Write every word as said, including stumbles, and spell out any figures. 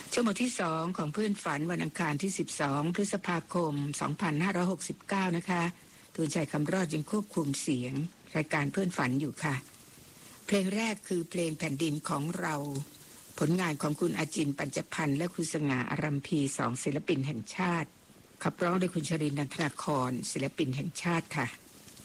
ชั่วโมงที่สองของเพื่อนฝันวันอังคารที่สิบสองพฤษภาคมสองพันห้าร้อยหกสิบเก้านะคะตูนชัยคำรอดยังควบคุมเสียงรายการเพื่อนฝันอยู่ค่ะเพลงแรกคือเพลงแผ่นดินของเราผลงานของคุณอาจินปัญจพันธ์และคุณสง่าอารัมพีสองศิลปินแห่งชาติขับร้องโดยคุณชรินทร์ นันทนาครศิลปินแห่งชาติค่ะ